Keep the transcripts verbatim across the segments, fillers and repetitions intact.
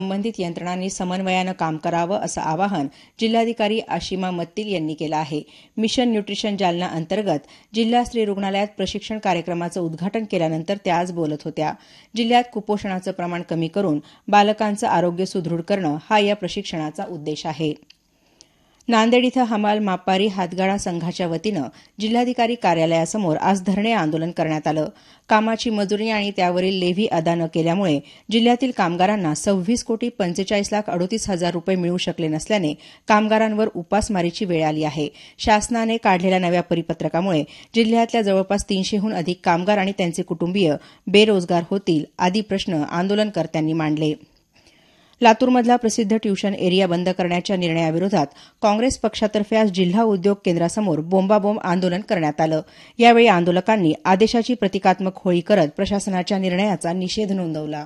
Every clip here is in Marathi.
संबंधित यंत्रणांनी समन्वयानं काम करावं असं आवाहन जिल्हाधिकारी आशिमा मत्तील यांनी केलं आहे. मिशन न्यूट्रिशन जालना अंतर्गत जिल्हा स्त्री रुग्णालयात प्रशिक्षण कार्यक्रमाचं उद्घाटन केल्यानंतर त्या आज बोलत होत्या. जिल्ह्यात कुपोषणाचं प्रमाण कमी करून बालकांचं आरोग्य सुदृढ करणं हा या प्रशिक्षणाचा उद्देश आहे. नांदेड इथं हमाल मापारी हातगाडा संघाच्या वतीनं जिल्हाधिकारी कार्यालयासमोर आज धरणे आंदोलन करण्यात आलं. कामाची मजुरी आणि त्यावरील लेव्ही अदा न केल्यामुळे जिल्ह्यातील कामगारांना सव्वीस कोटी पंचेचाळीस लाख अडोतीस हजार रुपये मिळू शकले नसल्याने कामगारांवर उपासमारीची वेळ आली आहे. शासनाने काढलेल्या नव्या परिपत्रकामुळे जिल्ह्यातल्या जवळपास तीनशेहून अधिक कामगार आणि त्यांचे कुटुंबीय बेरोजगार होतील आदी प्रश्न आंदोलनकर्त्यांनी मांडले. लातूरमधला प्रसिद्ध ट्युशन एरिया बंद करण्याच्या निर्णयाविरोधात काँग्रेस पक्षातर्फे आज जिल्हा उद्योग केंद्रासमोर बोंबाबोंब आंदोलन करण्यात आलं. यावेळी आंदोलकांनी आदेशाची प्रतिकात्मक होळी करत प्रशासनाच्या निर्णयाचा निषेध नोंदवला.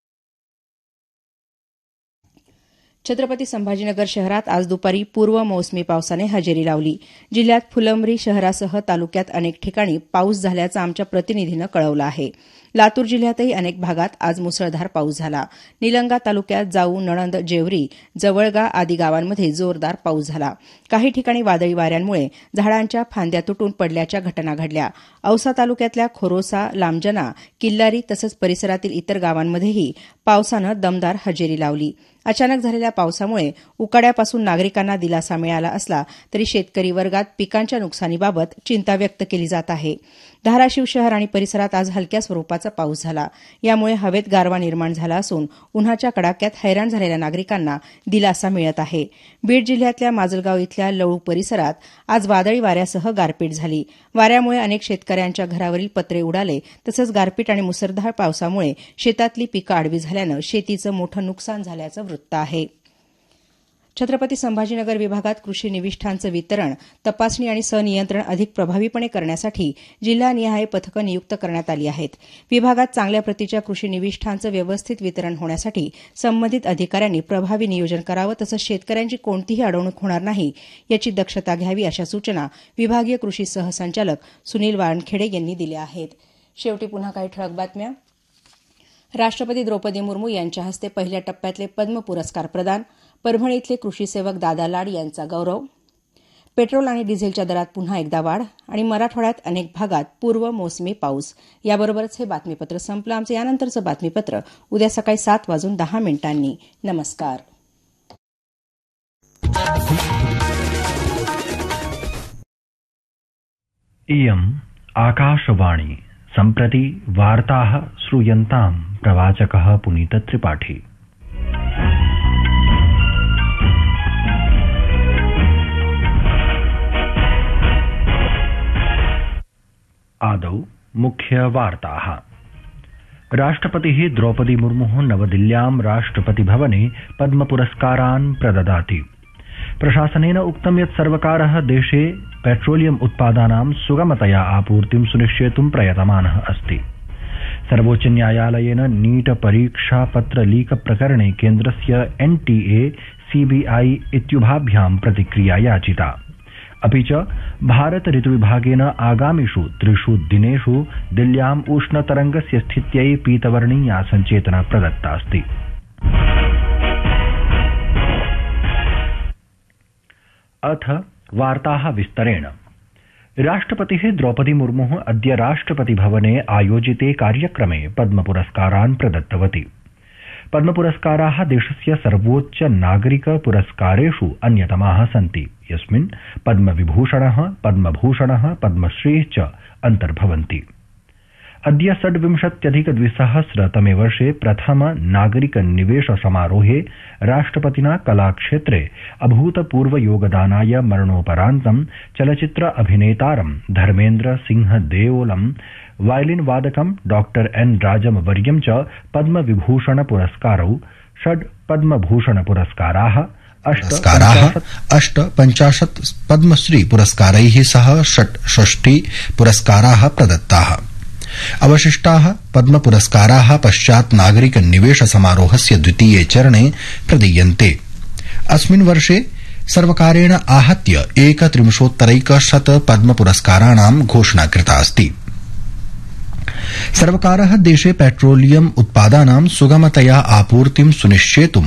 छत्रपती संभाजीनगर शहरात आज दुपारी पूर्व मोसमी पावसाने हजेरी लावली. जिल्ह्यात फुलंब्री शहरासह तालुक्यात अनेक ठिकाणी पाऊस झाल्याचं आमच्या प्रतिनिधीनं कळवलं आहे. लातूर जिल्ह्यातही अनेक भागात आज मुसळधार पाऊस झाला. निलंगा तालुक्यात जाऊ, नणंद, जेवरी, जवळगा आदी गावांमध्ये जोरदार पाऊस झाला. काही ठिकाणी वादळी वाऱ्यांमुळे झाडांच्या फांद्या तुटून पडल्याच्या घटना घडल्या. औसा तालुक्यातल्या खोरोसा, लांबजना, किल्लारी तसंच परिसरातील इतर गावांमध्येही पावसानं दमदार हजेरी लावली. अचानक झालेल्या पावसामुळे उकाड्यापासून नागरिकांना दिलासा मिळाला असला तरी शेतकरी वर्गात पिकांच्या नुकसानीबाबत चिंता व्यक्त केली जात आहे. धाराशिव शहर आणि परिसरात आज हलक्या स्वरूपाचा पाऊस झाला. यामुळे हवेत गारवा निर्माण झाला असून उन्हाच्या कडाक्यात हैराण झालेल्या नागरिकांना दिलासा मिळत आहे. बीड जिल्ह्यातल्या माजलगाव इथल्या लळू परिसरात आज वादळी वाऱ्यासह गारपीट झाली. वाऱ्यामुळे अनेक शेतकऱ्यांच्या घरावरील पत्रे उडाले तसंच गारपीट आणि मुसळधार पावसामुळे शेतातली पिकं आडवी झाल्यानं शेतीचं मोठं नुकसान झाल्याचं वृत्त आहे. छत्रपती संभाजीनगर विभागात कृषी निविष्ठांचं वितरण, तपासणी आणि सनियंत्रण अधिक प्रभावीपणे करण्यासाठी जिल्हानिहाय पथकं नियुक्त करण्यात आली आहेत. विभागात चांगल्या प्रतीच्या कृषी निविष्ठांचं व्यवस्थित वितरण होण्यासाठी संबंधित अधिकाऱ्यांनी प्रभावी नियोजन करावं तसंच शेतकऱ्यांची कोणतीही अडवणूक होणार नाही याची दक्षता घ्यावी अशा सूचना विभागीय कृषी सहसंचालक सुनील वानखेडे यांनी दिल्या आहेत. शेवटी पुन्हा काही ठळक बातम्या. राष्ट्रपती द्रौपदी मुर्मू यांच्या हस्ते पहिल्या टप्प्यातले पद्म पुरस्कार प्रदान. परभणी इथले कृषी सेवक दादा लाड यांचा गौरव. पेट्रोल आणि डिझेलच्या दरात पुन्हा एकदा वाढ आणि मराठवाड्यात अनेक भागात पूर्व मोसमी पाऊस. याबरोबरच हे बातमीपत्र संपलं. आमचं यानंतरचं बातमीपत्र उद्या सकाळी सात वाजून दहा मिनिटांनी. नमस्कार. इयम् आकाशवाणी. सम्प्रति वार्ताः श्रूयन्ताम्. प्रवाचकः पुनीत त्रिपाठी. आदौ मुख्यवार्ताः. राष्ट्रपतिः द्रौपदी मुर्मुः नवदिल्ल्यां राष्ट्रपतिभवने पद्मपुरस्कारान् प्रददाति. प्रशासनेन उक्तं यत् सर्वकारः देशे पेट्रोलियम उत्पादानां सुगमतया आपूर्तिं सुनिश्चेतुं प्रयतमानः अस्ति. सर्वोच्च न्यायालयेन नीट परीक्षा पत्र लीक प्रकरणे केन्द्रस्य एनटीए सीबीआई इत्युभाभ्यां प्रतिक्रिया याचिता. अपि च भारत ऋतुविभागेन आगामिषु त्रिषु दिनेषु दिल्ल्याम् उष्णतरंगस्य स्थित्यै पीतवर्णीया सञ्चेतना प्रदत्तास्ति. अथ वार्ताः विस्तरेण. राष्ट्रपतिः द्रौपदी मुर्मुः अद्य राष्ट्रपतिभवने आयोजिते कार्यक्रमे पद्मपुरस्कारान् प्रदत्तवती. पद्मपुरस्काराः देशस्य सर्वोच्च नागरिक पुरस्कारेषु अन्यतमाः सन्ति, यस्मिन् पद्मविभूषणः, पद्मभूषणः, पद्मश्रीः च अन्तर्भवन्ति. अद्य षड्विंशत्यधिक द्विसहस्रतमे वर्षे प्रथम नागरिक निवेश समारोहे राष्ट्रपतिना कलाक्षेत्रे अभूतपूर्व योगदानाय मरणोपरान्तं चलचित्र अभिनेतारं Dharmendra Singh देओलं, violin वादकं doctor N राजम वर्यं च पद्मविभूषण पुरस्कारौ, षड् पद्मभूषण पुरस्काराः, अष्ट पञ्चाशत् पद्मश्री पुरस्कारैः सह षट्षष्टि पुरस्काराः प्रदत्ताः. अवशिष्टाः पद्म पुरस्काराः पश्चात् नागरिक निवेश समारोहस्य द्वितीये चरणे प्रदीयन्ते. अस्मिन् वर्षे सर्वकारेण आहत्य एकत्रिंशोत्तरैकशत पद्म पुरस्काराणां घोषणा कृता अस्ति. सर्वकारः देशे पेट्रोलियम उत्पादानां सुगमतया आपूर्तिं सुनिश्चेतुं